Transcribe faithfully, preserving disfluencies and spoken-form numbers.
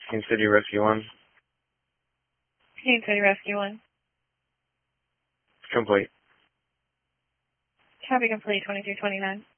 Queen City Rescue one. Queen City Rescue one. Complete. Copy complete, twenty-two twenty-nine.